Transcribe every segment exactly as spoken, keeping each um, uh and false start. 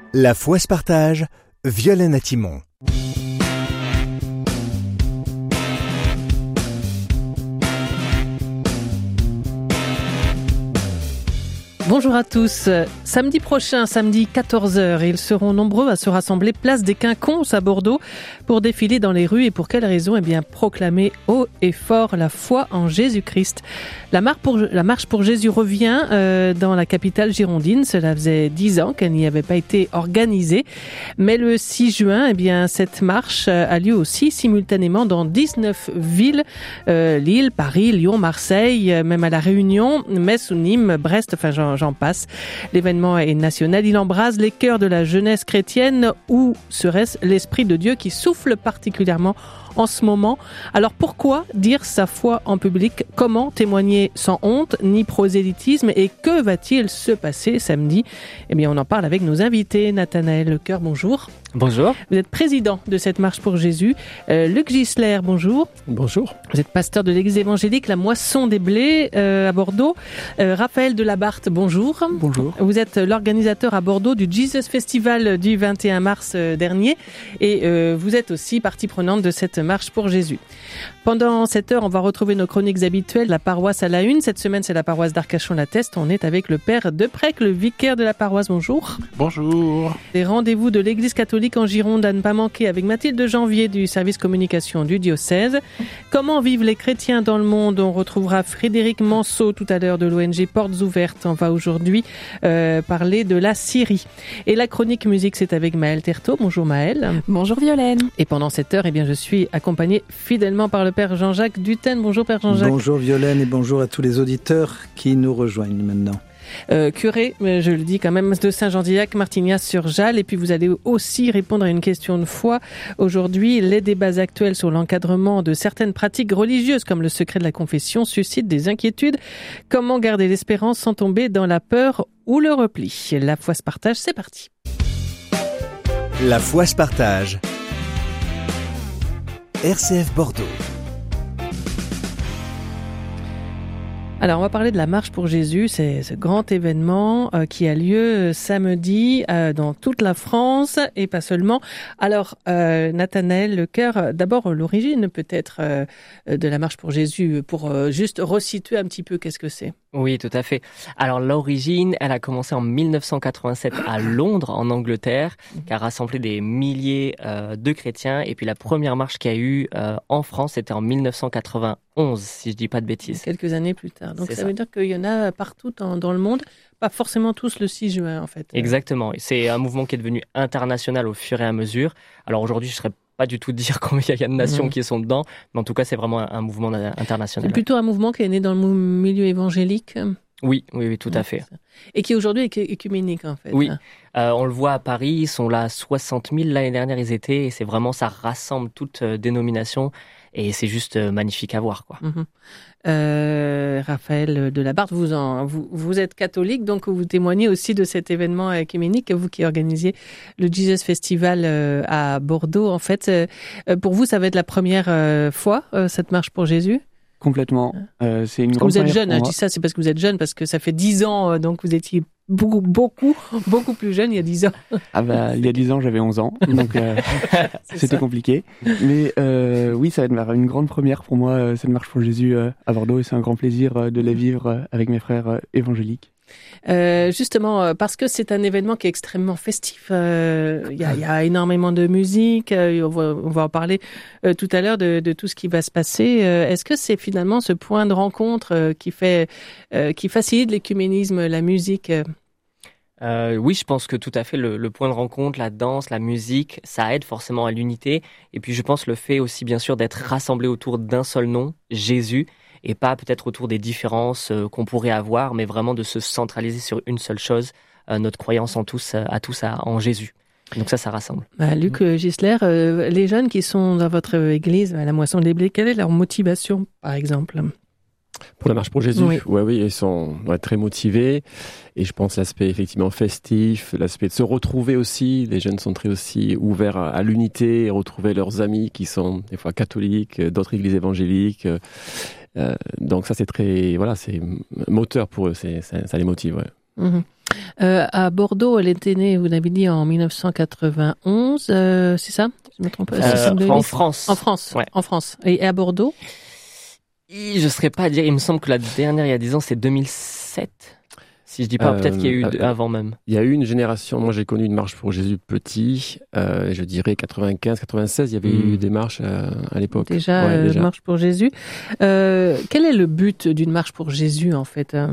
La foi se partage, Violaine Atimon. Bonjour à tous. Samedi prochain, samedi quatorze heures, ils seront nombreux à se rassembler place des Quinconces à Bordeaux pour défiler dans les rues. Et pour quelle raison? Eh bien, proclamer haut et fort la foi en Jésus-Christ. La marche pour, la marche pour Jésus revient euh, dans la capitale girondine. Cela faisait dix ans qu'elle n'y avait pas été organisée. Mais le six juin, eh bien, cette marche a lieu aussi simultanément dans dix-neuf villes. Euh, Lille, Paris, Lyon, Marseille, même à La Réunion, Metz ou Nîmes, Brest, enfin j'en, j'en passe. L'événement est national. Il embrase les cœurs de la jeunesse chrétienne. Ou serait-ce l'Esprit de Dieu qui souffle particulièrement en ce moment? Alors pourquoi dire sa foi en public? Comment témoigner sans honte ni prosélytisme? Et que va-t-il se passer samedi? Eh bien, on en parle avec nos invités. Nathanaël Lecoeur, bonjour. Bonjour. Vous êtes président de cette marche pour Jésus. Euh, Luc Gisler, bonjour. Bonjour. Vous êtes pasteur de l'église évangélique La Moisson des Blés euh, à Bordeaux. Euh, Raphaël Delabarthe, bonjour. Bonjour. Vous êtes l'organisateur à Bordeaux du Jesus Festival du vingt et un mars dernier et euh, vous êtes aussi partie prenante de cette marche pour Jésus. Pendant cette heure, on va retrouver nos chroniques habituelles. La paroisse à la une. Cette semaine, c'est la paroisse d'Arcachon-la-Teste. On est avec le père Deprec, le vicaire de la paroisse. Bonjour. Bonjour. Des rendez-vous de l'église catholique en Gironde à ne pas manquer avec Mathilde Janvier du service communication du diocèse. Comment vivent les chrétiens dans le monde? On retrouvera Frédéric Manceau tout à l'heure de l'O N G Portes Ouvertes. On va aujourd'hui euh, parler de la Syrie. Et la chronique musique, c'est avec Maëlle Terteau. Bonjour Maëlle. Bonjour Violaine. Et pendant cette heure, eh bien, je suis accompagnée fidèlement par le père Jean-Jacques Dutène. Bonjour père Jean-Jacques. Bonjour Violaine et bonjour à tous les auditeurs qui nous rejoignent maintenant. Euh, curé, je le dis quand même, de Saint-Jean-d'Illac-Martignas-sur-Jalles. Et puis vous allez aussi répondre à une question de foi. Aujourd'hui, les débats actuels sur l'encadrement de certaines pratiques religieuses, comme le secret de la confession, suscitent des inquiétudes. Comment garder l'espérance sans tomber dans la peur ou le repli? La foi se partage, c'est parti. La foi se partage. R C F Bordeaux. Alors, on va parler de la marche pour Jésus, c'est ce grand événement euh, qui a lieu samedi euh, dans toute la France et pas seulement. Alors, euh, Nathanaël Lecoeur, d'abord l'origine peut-être euh, de la marche pour Jésus, pour euh, juste resituer un petit peu qu'est-ce que c'est. Oui, tout à fait. Alors l'origine, elle a commencé en dix-neuf cent quatre-vingt-sept à Londres, en Angleterre, qui a rassemblé des milliers euh, de chrétiens. Et puis la première marche qu'il y a eu euh, en France, c'était en dix-neuf cent quatre-vingt-onze, si je dis pas de bêtises. Quelques années plus tard. Donc ça, ça veut dire qu'il y en a partout dans, dans le monde, pas forcément tous le six juin en fait. Exactement. C'est un mouvement qui est devenu international au fur et à mesure. Alors aujourd'hui, je serais pas du tout dire combien il y a de nations mmh. qui sont dedans, mais en tout cas, c'est vraiment un, un mouvement international. C'est plutôt un mouvement qui est né dans le milieu évangélique. Oui, oui, oui, tout ouais, à fait. Et qui aujourd'hui est écuménique, en fait. Oui, euh, on le voit à Paris, ils sont là soixante mille, l'année dernière ils étaient, et c'est vraiment, ça rassemble toutes euh, dénominations, et c'est juste euh, magnifique à voir, quoi. Mmh. Euh, Raphaël Delabarthe, vous, en, vous, vous êtes catholique, donc vous témoignez aussi de cet événement écuménique, vous qui organisez le Jesus Festival euh, à Bordeaux. En fait, euh, pour vous, ça va être la première euh, fois, euh, cette marche pour Jésus? Complètement. Euh, c'est une grande vous êtes jeune, hein, je moi. dis ça, c'est parce que vous êtes jeune, parce que ça fait dix ans, euh, donc vous étiez beaucoup, beaucoup, beaucoup plus jeune il y a dix ans. Ah bah, il y a dix ans, j'avais onze ans, donc euh, c'était ça. Compliqué. Mais euh, oui, ça va être une grande première pour moi, euh, cette marche pour Jésus euh, à Bordeaux, et c'est un grand plaisir euh, de la vivre euh, avec mes frères euh, évangéliques. Euh, justement, parce que c'est un événement qui est extrêmement festif. Il euh, y, y a énormément de musique. Euh, on, va, on va en parler euh, tout à l'heure de, de tout ce qui va se passer. Euh, est-ce que c'est finalement ce point de rencontre euh, qui fait, euh, qui facilite l'écuménisme, la musique? Euh, oui, je pense que tout à fait, le, le point de rencontre, la danse, la musique, ça aide forcément à l'unité. Et puis je pense le fait aussi, bien sûr, d'être rassemblés autour d'un seul nom, Jésus, et pas peut-être autour des différences euh, qu'on pourrait avoir, mais vraiment de se centraliser sur une seule chose, euh, notre croyance en tous, euh, à tous à, en Jésus. Donc ça, ça rassemble. Bah, Luc Gisler, euh, les jeunes qui sont dans votre église, à la Moisson des Blés, quelle est leur motivation, par exemple ? Pour la marche pour Jésus, oui, ouais, oui, ils sont ouais, très motivés. Et je pense l'aspect effectivement festif, l'aspect de se retrouver aussi. Les jeunes sont très aussi ouverts à, à l'unité et retrouver leurs amis qui sont des fois catholiques, d'autres églises évangéliques. Euh, donc ça, c'est très, voilà, c'est moteur pour eux. C'est, ça, ça les motive. Ouais. Mmh. Euh, à Bordeaux, elle était née, vous l'avez dit, en dix-neuf cent quatre-vingt-onze, euh, c'est ça? Je me trompe pas. Euh, en France. En France, ouais. En France. Et à Bordeaux? Je ne saurais pas dire, il me semble que la dernière, il y a dix ans, c'est deux mille sept. Si je dis pas, euh, peut-être qu'il y a eu euh, avant même. Il y a eu une génération, moi j'ai connu une marche pour Jésus petit, euh, je dirais quatre-vingt-quinze quatre-vingt-seize, il y avait mmh. eu des marches à, à l'époque. Déjà, ouais, euh, déjà. Marche pour Jésus. Euh, quel est le but d'une marche pour Jésus en fait, hein,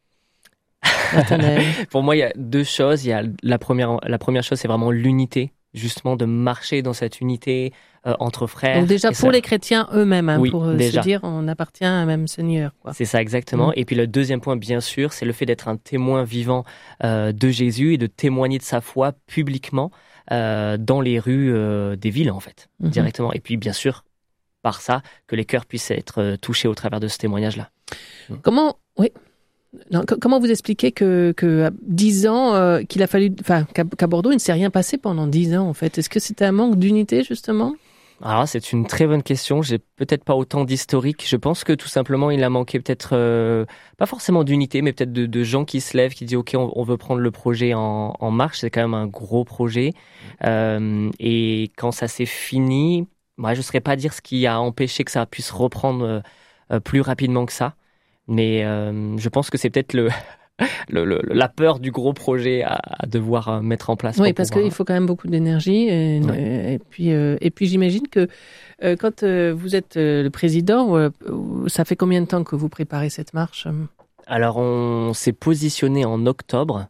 Nathanaël? Pour moi, il y a deux choses. Il y a la première, la première chose, c'est vraiment l'unité, justement de marcher dans cette unité euh, entre frères. Donc déjà pour sœurs. les chrétiens eux-mêmes, hein, oui, pour déjà. se dire on appartient à un même Seigneur. Quoi. C'est ça exactement. Mmh. Et puis le deuxième point, bien sûr, c'est le fait d'être un témoin vivant euh, de Jésus et de témoigner de sa foi publiquement euh, dans les rues euh, des villes en fait, mmh. directement. Et puis bien sûr, par ça, que les cœurs puissent être euh, touchés au travers de ce témoignage-là. Mmh. Comment, oui. Non, comment vous expliquez que, que dix ans, euh, qu'il a fallu, enfin, qu'à, qu'à Bordeaux, il ne s'est rien passé pendant dix ans, en fait? Est-ce que c'était un manque d'unité, justement? Alors, c'est une très bonne question. J'ai peut-être pas autant d'historique. Je pense que tout simplement, il a manqué peut-être, euh, pas forcément d'unité, mais peut-être de, de gens qui se lèvent, qui disent, OK, on, on veut prendre le projet en, en marche. C'est quand même un gros projet. Euh, et quand ça s'est fini, moi, je ne saurais pas dire ce qui a empêché que ça puisse reprendre euh, plus rapidement que ça. Mais euh, je pense que c'est peut-être le, le, le, la peur du gros projet à, à devoir mettre en place. Oui, parce pouvoir... qu'il faut quand même beaucoup d'énergie. Et, ouais. et, puis, euh, et puis j'imagine que euh, quand euh, vous êtes euh, le président, euh, ça fait combien de temps que vous préparez cette marche? Alors, on s'est positionné en octobre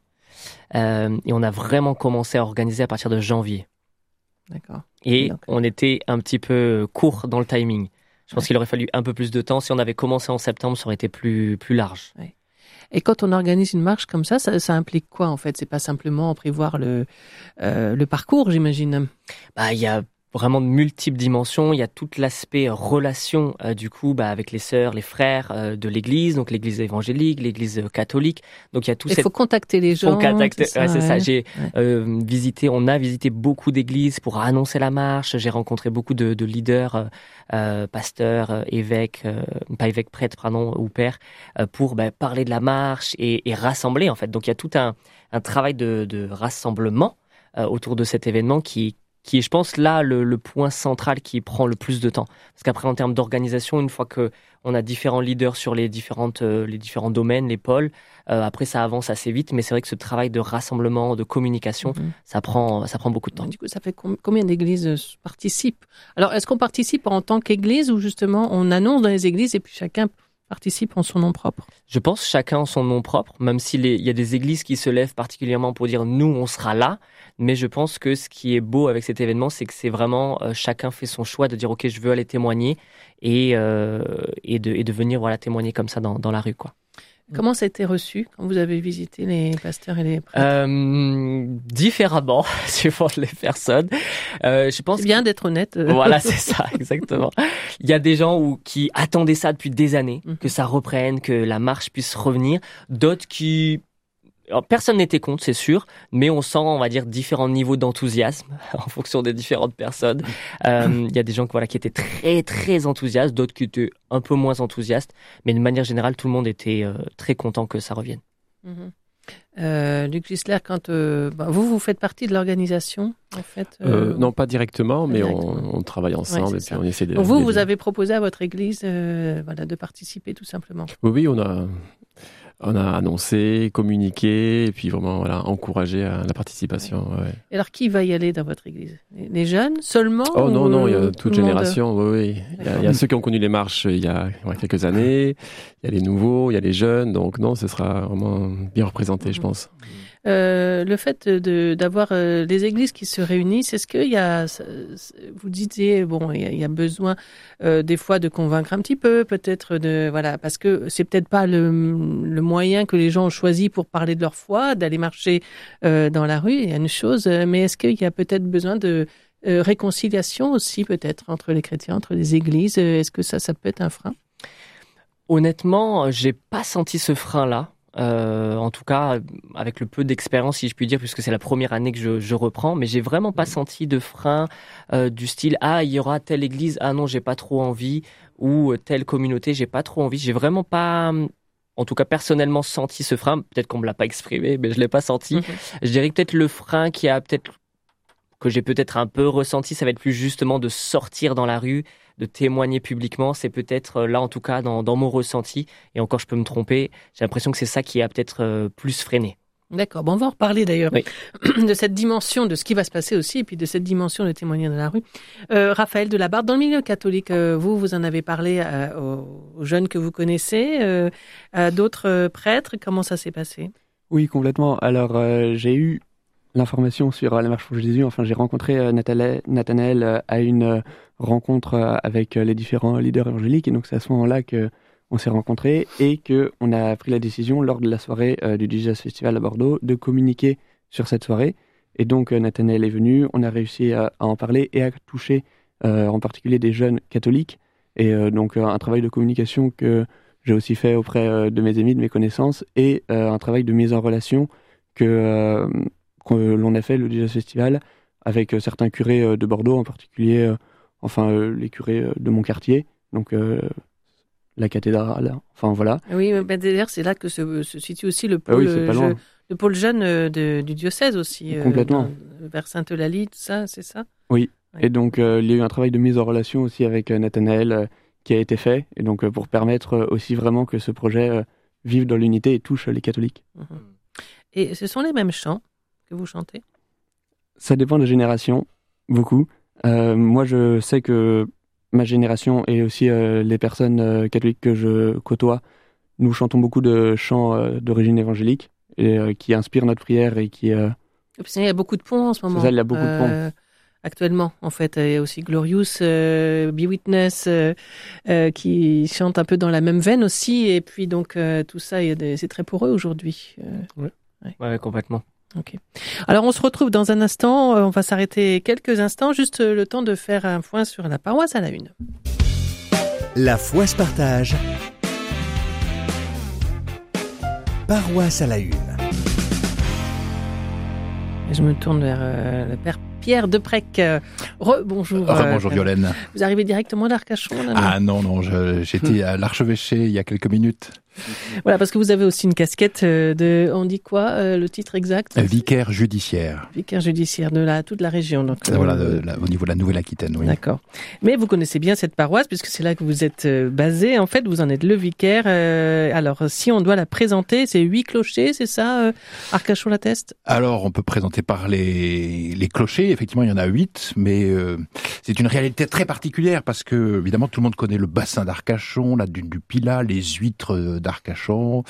euh, et on a vraiment commencé à organiser à partir de janvier. D'accord. Et Donc... on était un petit peu court dans le timing. Je pense ouais. qu'il aurait fallu un peu plus de temps. Si on avait commencé en septembre, ça aurait été plus, plus large. Ouais. Et quand on organise une marche comme ça, ça, ça implique quoi en fait? C'est pas simplement prévoir le, euh, le parcours, j'imagine. Bah, il y a vraiment de multiples dimensions. Il y a tout l'aspect relation euh, du coup bah, avec les sœurs, les frères euh, de l'Église, donc l'Église évangélique, l'Église euh, catholique. Donc il y a tout. Il cette... faut contacter les gens. Faut contacter... C'est ça. Ouais, c'est ouais. ça. J'ai ouais. euh, visité, on a visité beaucoup d'églises pour annoncer la marche. J'ai rencontré beaucoup de, de leaders, euh, euh, pasteurs, euh, évêques, euh, pas évêques, prêtres, pardon, ou pères, euh, pour bah, parler de la marche et, et rassembler en fait. Donc il y a tout un, un travail de, de rassemblement euh, autour de cet événement qui qui est, je pense, là, le, le point central qui prend le plus de temps. Parce qu'après, en termes d'organisation, une fois qu'on a différents leaders sur les, différentes, euh, les différents domaines, les pôles, euh, après, ça avance assez vite. Mais c'est vrai que ce travail de rassemblement, de communication, mmh. ça, prend, ça prend beaucoup de temps. Du coup, ça fait com- combien d'églises participent? Alors, est-ce qu'on participe en tant qu'église ou justement, on annonce dans les églises et puis chacun participe en son nom propre? Je pense chacun en son nom propre, même s'il y a des églises qui se lèvent particulièrement pour dire « nous, on sera là ». Mais je pense que ce qui est beau avec cet événement, c'est que c'est vraiment euh, chacun fait son choix de dire ok, je veux aller témoigner et euh, et de et de venir voilà témoigner comme ça dans dans la rue quoi. Comment ça a été reçu quand vous avez visité les pasteurs et les prêtres? euh, Différemment, suivant les personnes. Euh, je pense c'est bien que... d'être honnête. Voilà, c'est ça, exactement. Il y a des gens où, qui attendaient ça depuis des années, mm-hmm. que ça reprenne, que la marche puisse revenir. D'autres qui... Alors, personne n'était contre, c'est sûr, mais on sent, on va dire, différents niveaux d'enthousiasme en fonction des différentes personnes. Euh, il y a des gens voilà, qui étaient très, très enthousiastes, d'autres qui étaient un peu moins enthousiastes, mais de manière générale, tout le monde était euh, très content que ça revienne. Mm-hmm. Euh, Luc Gisler, quand euh, bah, vous, vous faites partie de l'organisation, en fait euh... Euh, Non, pas directement, mais directement. On, on travaille ensemble ouais, et puis on essaie de... Donc vous, vous avez proposé à votre église euh, voilà, de participer tout simplement. Oui, oui, on a... On a annoncé, communiqué, et puis vraiment voilà, encouragé à la participation. Ouais. Ouais. Et alors, qui va y aller dans votre église? Les jeunes seulement? Oh non, non, il y a toute génération. Monde... Oui, oui. Il y, a, il y a ceux qui ont connu les marches il y a, il y a quelques années, il y a les nouveaux, il y a les jeunes. Donc non, ce sera vraiment bien représenté, mmh. je pense. Euh, le fait de, d'avoir euh, les églises qui se réunissent, est-ce qu'il y a, vous disiez, bon, il y a, il y a besoin euh, des fois de convaincre un petit peu, peut-être de, voilà, parce que c'est peut-être pas le, le moyen que les gens ont choisi pour parler de leur foi, d'aller marcher euh, dans la rue, il y a une chose, mais est-ce qu'il y a peut-être besoin de euh, réconciliation aussi, peut-être, entre les chrétiens, entre les églises? Est-ce que ça, ça peut être un frein? Honnêtement, j'ai pas senti ce frein-là. Euh, en tout cas, avec le peu d'expérience, si je puis dire, puisque c'est la première année que je, je reprends, mais j'ai vraiment pas senti de frein euh, du style ah il y aura telle église, ah non j'ai pas trop envie, ou telle communauté j'ai pas trop envie. J'ai vraiment pas en tout cas personnellement senti ce frein. Peut-être qu'on me l'a pas exprimé, mais je l'ai pas senti. Mm-hmm. Je dirais que peut-être le frein qui a peut-être que j'ai peut-être un peu ressenti, ça va être plus justement de sortir dans la rue, de témoigner publiquement. C'est peut-être là, en tout cas, dans, dans mon ressenti. Et encore, je peux me tromper. J'ai l'impression que c'est ça qui a peut-être euh, plus freiné. D'accord. Bon, on va en reparler d'ailleurs oui. de cette dimension, de ce qui va se passer aussi, et puis de cette dimension de témoigner dans la rue. Euh, Raphaël Delabarde, dans le milieu catholique, euh, vous, vous en avez parlé euh, aux, aux jeunes que vous connaissez, euh, à d'autres euh, prêtres. Comment ça s'est passé ? Oui, complètement. Alors, euh, j'ai eu l'information sur euh, la marche pour Jésus. Enfin, j'ai rencontré euh, Nathanaël, Nathanaël euh, à une euh, rencontre euh, avec euh, les différents leaders évangéliques, et donc c'est à ce moment-là que on s'est rencontrés et qu'on a pris la décision lors de la soirée euh, du Jesus Festival à Bordeaux de communiquer sur cette soirée. Et donc euh, Nathanaël est venu, on a réussi à, à en parler et à toucher euh, en particulier des jeunes catholiques. Et euh, donc euh, un travail de communication que j'ai aussi fait auprès euh, de mes amis, de mes connaissances, et euh, un travail de mise en relation que, euh, que l'on a fait le Jesus Festival avec euh, certains curés euh, de Bordeaux, en particulier euh, enfin euh, les curés euh, de mon quartier. Donc euh, la cathédrale, enfin voilà. Oui, mais d'ailleurs, c'est là que se, se situe aussi le pôle, ah oui, pas loin. Je, le pôle jeune de, du diocèse aussi. Complètement. Euh, dans, vers Sainte-Eulalie, tout ça, c'est ça ? Oui, ouais. Et donc euh, il y a eu un travail de mise en relation aussi avec euh, Nathanaël euh, qui a été fait, et donc euh, pour permettre euh, aussi vraiment que ce projet euh, vive dans l'unité et touche euh, les catholiques. Mmh. Et ce sont les mêmes chants que vous chantez ? Ça dépend de la génération, beaucoup. Euh, moi, je sais que ma génération et aussi euh, les personnes euh, catholiques que je côtoie, nous chantons beaucoup de chants euh, d'origine évangélique et euh, qui inspirent notre prière et qui... Euh... Il y a beaucoup de ponts en ce moment. C'est ça, il y a beaucoup euh, de ponts. Actuellement, en fait, il y a aussi Glorious, euh, Be Witness, euh, euh, qui chante un peu dans la même veine aussi. Et puis donc, euh, tout ça, il y a des... c'est très pour eux aujourd'hui. Euh, oui, ouais. ouais, complètement. Ok. Alors, on se retrouve dans un instant. On va s'arrêter quelques instants, juste le temps de faire un point sur la paroisse à la une. La foi se partage. Paroisse à la une. Et je me tourne vers euh, le père Pierre Deprec. Euh, Re-bonjour. Euh, Re-bonjour euh, Violaine. Vous arrivez directement d'Arcachon là, Ah non, non, je, j'étais à l'archevêché il y a quelques minutes. Voilà, parce que vous avez aussi une casquette de, on dit quoi, euh, le titre exact ? Vicaire judiciaire. Vicaire judiciaire de la, toute la région. Donc, euh, voilà, de, la, au niveau de la Nouvelle-Aquitaine, oui. D'accord. Mais vous connaissez bien cette paroisse, puisque c'est là que vous êtes basé. En fait, vous en êtes le vicaire. Euh, alors, si on doit la présenter, c'est huit clochers, c'est ça, euh, Arcachon-la-Teste ? Alors, on peut présenter par les, les clochers. Effectivement, il y en a huit, mais euh, c'est une réalité très particulière, parce que, évidemment, tout le monde connaît le bassin d'Arcachon, la dune du Pilat, les huîtres d'Arcachon,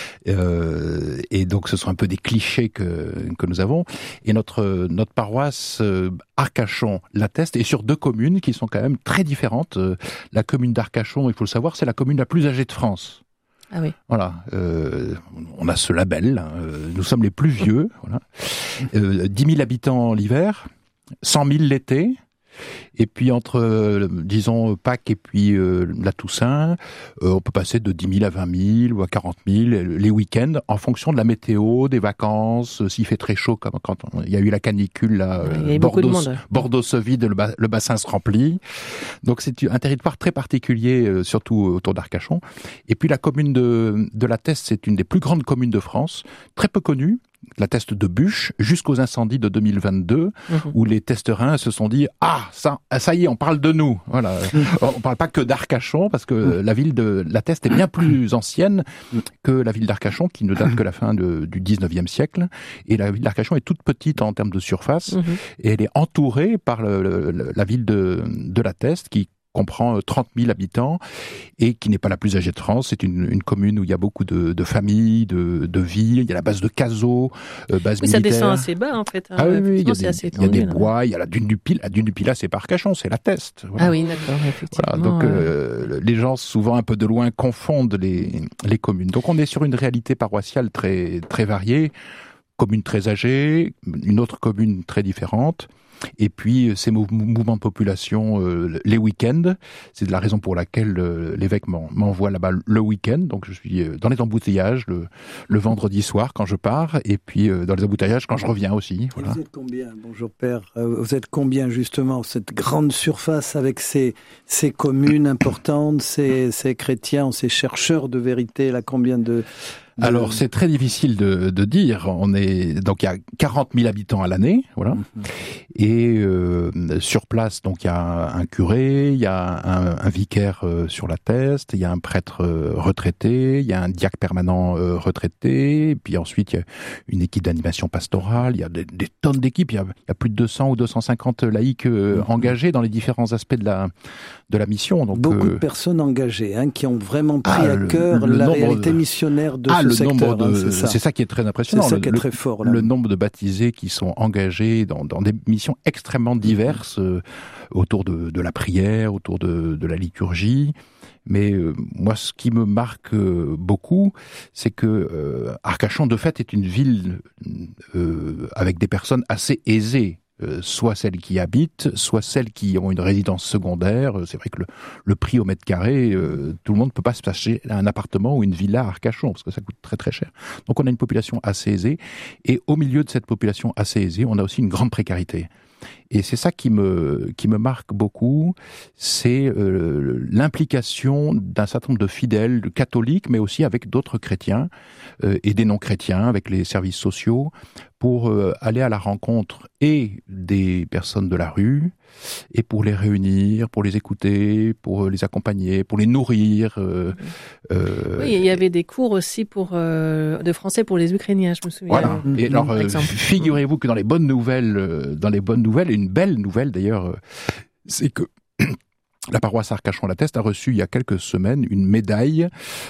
euh, et donc ce sont un peu des clichés que que nous avons. Et notre notre paroisse euh, Arcachon-la-Teste est sur deux communes qui sont quand même très différentes. Euh, la commune d'Arcachon, il faut le savoir, c'est la commune la plus âgée de France. Ah oui. Voilà, euh, on a ce label. Euh, nous sommes les plus vieux. Voilà, euh, dix mille habitants l'hiver, cent mille l'été. Et puis entre, euh, disons, Pâques et puis euh, la Toussaint, euh, on peut passer de dix mille à vingt mille ou à quarante mille les week-ends en fonction de la météo, des vacances, euh, s'il fait très chaud, comme quand on, il y a eu la canicule, là, euh, Bordeaux, Bordeaux se vide, le, ba- le bassin se remplit. Donc c'est un territoire très particulier, euh, surtout autour d'Arcachon. Et puis la commune de, de la Teste, c'est une des plus grandes communes de France, très peu connue. La Teste de Bûche, jusqu'aux incendies de deux mille vingt-deux, mmh. où les Testerins se sont dit « Ah, ça, ça y est, on parle de nous !» Voilà. Mmh. On parle pas que d'Arcachon, parce que mmh. la ville de la Teste est bien plus ancienne que la ville d'Arcachon, qui ne date que la fin de, du dix-neuvième siècle. Et la ville d'Arcachon est toute petite en termes de surface, mmh. et elle est entourée par le, le, la ville de, de la Teste, qui comprend trente mille habitants et qui n'est pas la plus âgée de France. C'est une, une commune où il y a beaucoup de, de familles, de, de villes. Il y a la base de Cazaux, euh, base Mais militaire. Ça descend assez bas, en fait. Hein. Ah oui, oui, il y a des, assez il y a des là. bois, il y a la dune du Pilat. La dune du Pilat, c'est pas Arcachon, c'est la Teste. Voilà. Ah oui, d'accord, effectivement. Voilà, donc, euh... Euh, les gens, souvent un peu de loin, confondent les, les communes. Donc, on est sur une réalité paroissiale très, très variée. commune très âgée, une autre commune très différente. Et puis ces mou- mouvements de population, euh, les week-ends, c'est la raison pour laquelle euh, l'évêque m'en- m'envoie là-bas le week-end. Donc je suis euh, dans les embouteillages le, le vendredi soir quand je pars, et puis euh, dans les embouteillages quand je reviens aussi. Voilà. Vous êtes combien, bonjour Père, euh, vous êtes combien justement, cette grande surface avec ces, ces communes importantes, ces, ces chrétiens, ces chercheurs de vérité, là combien de... de... Alors c'est très difficile de, de dire. On est donc il y a quarante mille habitants à l'année, voilà. Mm-hmm. Et euh, sur place, donc il y a un curé, il y a un, un vicaire euh, sur la Teste, il y a un prêtre euh, retraité, il y a un diacre permanent euh, retraité, et puis ensuite il y a une équipe d'animation pastorale, il y a des, des tonnes d'équipes, il y, a, il y a plus de deux cents ou deux cent cinquante laïcs euh, mmh. engagés dans les différents aspects de la de la mission. Donc beaucoup euh, de personnes engagées, hein, qui ont vraiment pris ah, à cœur le, le la réalité de, missionnaire de ah, ce le secteur. Nombre de, hein, c'est, ça. c'est ça qui est très impressionnant. C'est ça le, qui est le, très fort. Là. Le nombre de baptisés qui sont engagés dans, dans des missions extrêmement diverses euh, autour de, de la prière, autour de, de la liturgie. Mais euh, moi, ce qui me marque euh, beaucoup, c'est que euh, Arcachon, de fait, est une ville euh, avec des personnes assez aisées. Euh, soit celles qui habitent, soit celles qui ont une résidence secondaire. C'est vrai que le, le prix au mètre carré, euh, tout le monde ne peut pas se passer un appartement ou une villa à Arcachon, parce que ça coûte très très cher. Donc on a une population assez aisée, et au milieu de cette population assez aisée, on a aussi une grande précarité. Et c'est ça qui me qui me marque beaucoup, c'est euh, l'implication d'un certain nombre de fidèles, de catholiques, mais aussi avec d'autres chrétiens euh, et des non-chrétiens, avec les services sociaux, pour euh, aller à la rencontre et des personnes de la rue, et pour les réunir, pour les écouter, pour les accompagner, pour les nourrir. Euh, euh, oui, il y avait des cours aussi pour euh, de français pour les Ukrainiens, je me souviens. Voilà. Mmh, et alors, euh, figurez-vous que dans les bonnes nouvelles, euh, dans les bonnes nouvelles, une belle nouvelle d'ailleurs, euh, c'est que la paroisse Arcachon-la-Teste a reçu il y a quelques semaines une médaille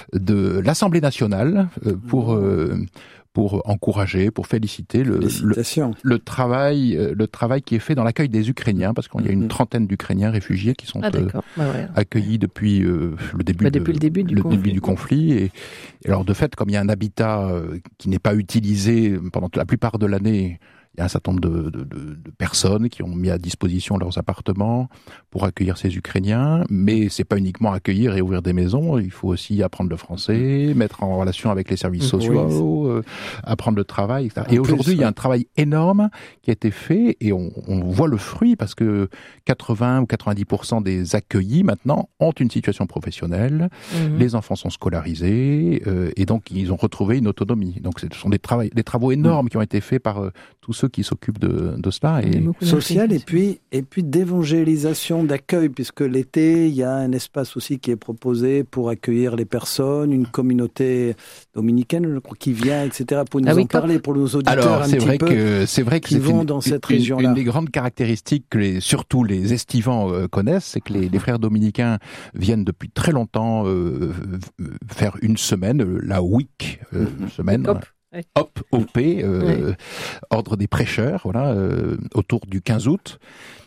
de l'Assemblée nationale euh, pour euh, pour encourager, pour féliciter le, le, le travail, le travail qui est fait dans l'accueil des Ukrainiens, parce qu'il y a une trentaine d'Ukrainiens réfugiés qui sont ah, euh, bah ouais. accueillis depuis euh, le début, bah, depuis de, le début du le conflit. Début du conflit. Et, et alors de fait, comme il y a un habitat euh, qui n'est pas utilisé pendant la plupart de l'année, il y a un certain nombre de, de, de, de personnes qui ont mis à disposition leurs appartements pour accueillir ces Ukrainiens, mais c'est pas uniquement accueillir et ouvrir des maisons, il faut aussi apprendre le français, mettre en relation avec les services sociaux, oui, euh, apprendre le travail, et cetera. Et aujourd'hui, il y a un travail énorme qui a été fait, et on, on voit le fruit, parce que quatre-vingts ou quatre-vingt-dix pour cent des accueillis maintenant ont une situation professionnelle, mmh. les enfants sont scolarisés, euh, et donc ils ont retrouvé une autonomie. Donc ce sont des, travaux, des travaux énormes mmh. qui ont été faits par euh, tous ceux qui s'occupent de, de cela. Et social et puis, et puis d'évangélisation, d'accueil, puisque l'été, il y a un espace aussi qui est proposé pour accueillir les personnes, une communauté dominicaine, je crois, qui vient, et cetera, pour nous ah oui, en parler, pour nos auditeurs. Alors, un c'est petit vrai peu, que c'est vrai que qui c'est vont une, dans cette une, région-là. Une des grandes caractéristiques que les, surtout les estivants euh, connaissent, c'est que les, les frères dominicains viennent depuis très longtemps euh, faire une semaine, la week euh, mm-hmm. semaine. Hop. Hop, O P, euh, oui. ordre des prêcheurs, voilà, euh, autour du quinze août.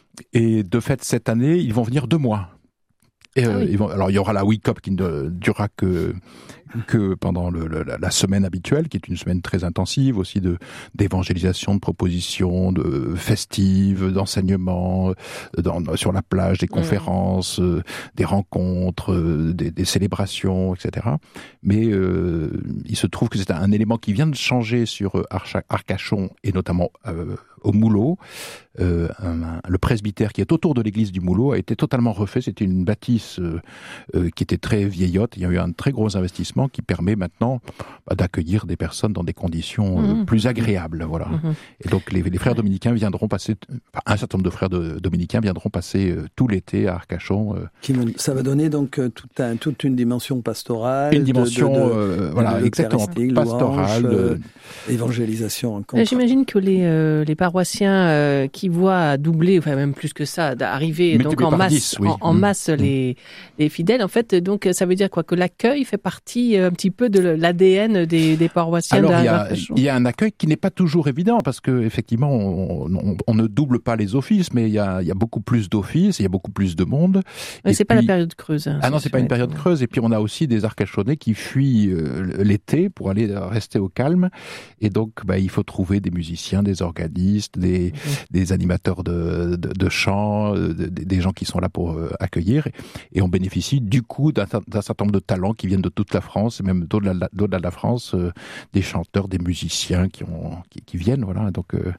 Et de fait, cette année, ils vont venir deux mois. Et, euh, ah oui. ils vont, alors, il y aura la Week Up qui ne durera que, que pendant le, le, la semaine habituelle, qui est une semaine très intensive aussi de d'évangélisation, de propositions, de festives, d'enseignements, dans, sur la plage, des conférences, mmh. euh, des rencontres, euh, des, des célébrations, et cetera. Mais euh, il se trouve que c'est un élément qui vient de changer sur Archa, Arcachon, et notamment euh, au Moulot. Euh, un, un, le presbytère qui est autour de l'église du Moulot a été totalement refait. C'était une bâtisse euh, euh, qui était très vieillotte. Il y a eu un très gros investissement qui permet maintenant bah, d'accueillir des personnes dans des conditions euh, mmh. plus agréables. Voilà. Mmh. Et donc les, les frères dominicains viendront passer, enfin, un certain nombre de frères de, dominicains viendront passer euh, tout l'été à Arcachon. Euh. Qui, ça va donner donc tout un, toute une dimension pastorale. Une dimension, de, de, de, euh, voilà, de exactement, pastorale. Louange, euh, évangélisation. J'imagine que les, euh, les paroissiens euh, qui voient doubler, enfin même plus que ça, d'arriver donc en masse, dix, oui. en, en masse mmh. les, les, les fidèles. En fait, donc, ça veut dire quoi? Que l'accueil fait partie un petit peu de l'A D N des, des paroissiens. Alors, il y, a, il y a un accueil qui n'est pas toujours évident parce que effectivement, on, on, on ne double pas les offices, mais il y a, il y a beaucoup plus d'offices, il y a beaucoup plus de monde. Mais et c'est puis, pas la période creuse. Hein, ah non, c'est pas une période être... creuse. Et puis, on a aussi des Arcachonnais qui fuient euh, l'été pour aller rester au calme. Et donc, bah, il faut trouver des musiciens, des organistes, des, mmh. des animateurs de, de, de chant, de, de, des gens qui sont là pour euh, accueillir. Et on bénéficie du coup d'un, d'un certain nombre de talents qui viennent de toute la France et même d'au-delà, d'au-delà de la France, euh, des chanteurs, des musiciens qui, ont, qui, qui viennent. Voilà. Donc, euh,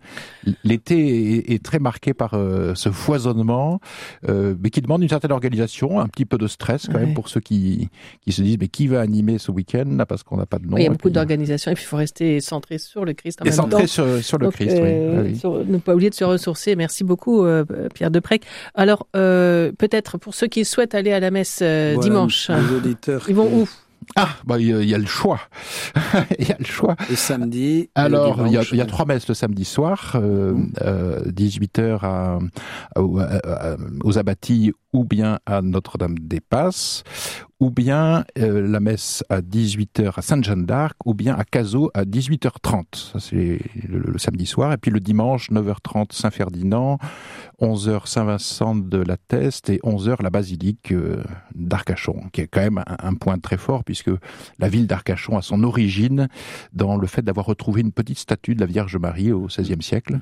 l'été est, est très marqué par euh, ce foisonnement, euh, mais qui demande une certaine organisation, un petit peu de stress quand ouais. même pour ceux qui, qui se disent mais qui va animer ce week-end là parce qu'on n'a pas de nom. Oui, il y a beaucoup puis, d'organisation et puis il faut rester centré sur le Christ en et même centré temps. sur, sur le Donc, Christ, euh, oui. oui. Sur, ne pas oublier de se ressourcer. Merci beaucoup euh, Pierre Deprec. Alors euh, peut-être pour ceux qui souhaitent aller à la messe euh, voilà, dimanche, les auditeurs ils vont où? Ah, bah il y, y a le choix. Il y a le choix. Le samedi. Alors, il y, y, y a trois messes le samedi soir, euh, mmh. euh, dix-huit heures à, à, à, à, aux Abattis ou bien à Notre-Dame-des-Passes, ou bien euh, la messe à dix-huit heures à Sainte-Jeanne d'Arc, ou bien à Cazaux à dix-huit heures trente. Ça, c'est le, le samedi soir. Et puis le dimanche, neuf heures trente, Saint-Ferdinand, onze heures Saint-Vincent de la Teste et onze heures la basilique euh, d'Arcachon, qui est quand même un, un point très fort, puisque la ville d'Arcachon a son origine dans le fait d'avoir retrouvé une petite statue de la Vierge Marie au seizième siècle,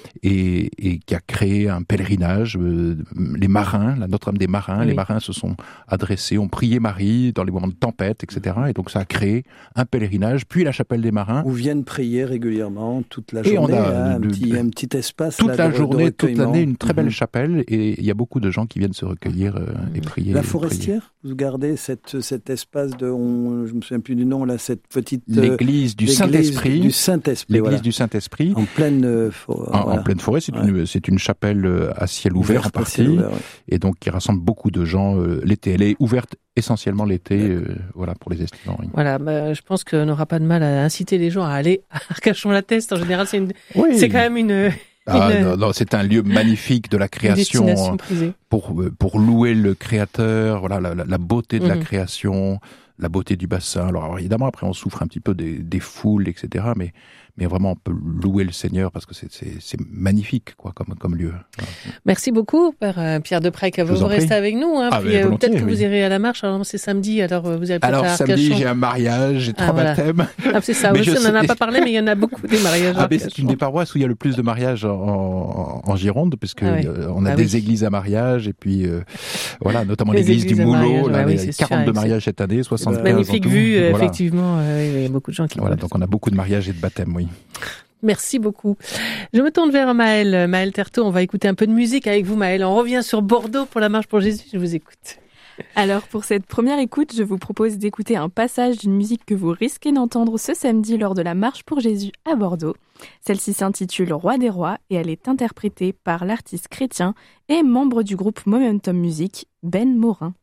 et, et qui a créé un pèlerinage. Euh, les marins, la Notre-Dame des Marins, oui. les marins se sont adressés, ont prié Marie dans les moments de tempête, et cetera. Et donc ça a créé un pèlerinage, puis la chapelle des Marins. Où viennent prier régulièrement toute la journée. Et on a hein, le, un, petit, un petit espace. Toute là, la de, journée, de toute l'année, une très belle mmh. chapelle, et il y a beaucoup de gens qui viennent se recueillir euh, et prier. La Forestière, prier. Vous gardez cette, cet espace de, on, je me souviens plus du nom là, cette petite l'église du Saint-Esprit, du Saint-Esprit, l'église voilà. du Saint-Esprit, en pleine euh, forêt. En, voilà. en pleine forêt, c'est ouais. une c'est une chapelle à ciel ouvert, ouvert en partie, ouvert, ouais. et donc qui rassemble beaucoup de gens euh, l'été. Elle est ouverte essentiellement l'été, euh, voilà, pour les estivants. Oui. Voilà, bah, je pense qu'on n'aura pas de mal à inciter les gens à aller à Arcachon-la-Teste. En général, c'est une, oui. c'est quand même une. Ah, une... non, non, c'est un lieu magnifique de la création pour pour louer le créateur, voilà, la, la, la beauté de mmh. la création, la beauté du bassin. Alors, alors évidemment, après, on souffre un petit peu des, des foules, et cetera. Mais mais vraiment, on peut louer le Seigneur parce que c'est c'est, c'est magnifique, quoi, comme comme lieu. Merci beaucoup, Père Pierre Deprec. Vous, vous restez avec nous, hein. Ah, puis euh, peut-être que oui. vous irez à la marche. Alors c'est samedi, alors vous allez peut-être alors, à Arcachon. samedi, j'ai un mariage, j'ai trois ah, voilà. baptêmes. Ah, c'est ça. Aussi, on n'en a pas parlé, mais il y en a beaucoup des mariages. Ah, mais c'est une des paroisses où il y a le plus de mariages en, en, en Gironde, parce que ah, oui. euh, on a ah, des oui. églises à mariage, et puis euh, voilà, notamment l'église du Moulot, là, oui, les quarante-deux sûr, mariages cette année, soixante-quinze. Magnifique vue, voilà. Effectivement. Euh, il y a beaucoup de gens qui. Voilà, donc on a beaucoup de mariages et de baptêmes, oui. Merci beaucoup. Je me tourne vers Maëlle. Maëlle Terthaud, on va écouter un peu de musique avec vous, Maëlle. On revient sur Bordeaux pour la marche pour Jésus. Je vous écoute. Alors, pour cette première écoute, je vous propose d'écouter un passage d'une musique que vous risquez d'entendre ce samedi lors de la marche pour Jésus à Bordeaux. Celle-ci s'intitule Roi des Rois et elle est interprétée par l'artiste chrétien et membre du groupe Momentum Music, Ben Morin.